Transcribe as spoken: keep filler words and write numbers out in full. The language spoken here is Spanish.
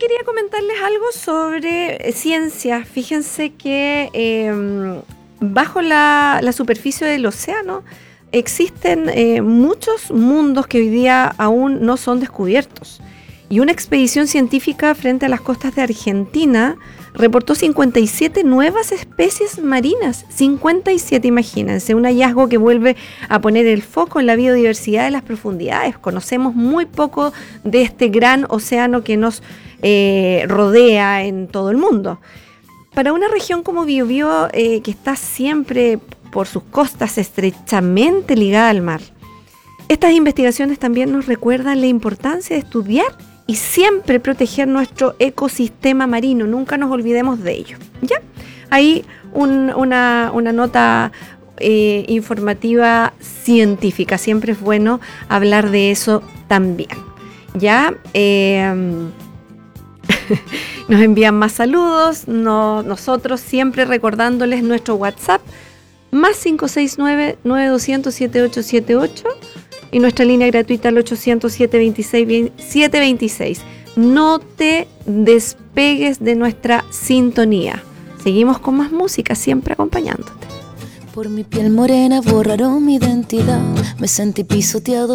quería comentarles algo sobre eh, ciencia. Fíjense que eh, bajo la, la superficie del océano existen eh, muchos mundos que hoy día aún no son descubiertos. Y una expedición científica frente a las costas de Argentina reportó cincuenta y siete nuevas especies marinas. cincuenta y siete, imagínense, un hallazgo que vuelve a poner el foco en la biodiversidad de las profundidades. Conocemos muy poco de este gran océano que nos eh, rodea en todo el mundo. Para una región como Biobío, eh, que está siempre por sus costas estrechamente ligada al mar, estas investigaciones también nos recuerdan la importancia de estudiar y siempre proteger nuestro ecosistema marino. Nunca nos olvidemos de ello. ¿Ya? Ahí un, una, una nota eh, informativa científica. Siempre es bueno hablar de eso también. ¿Ya? Eh, nos envían más saludos. No, nosotros siempre recordándoles nuestro WhatsApp. Más cinco seis nueve, nueve dos cero cero, siete ocho siete ocho. Y nuestra línea gratuita al ochocientos, siete veintiséis, siete veintiséis. No te despegues de nuestra sintonía. Seguimos con más música, siempre acompañándote. Por mi piel morena borraron mi identidad. Me sentí pisoteado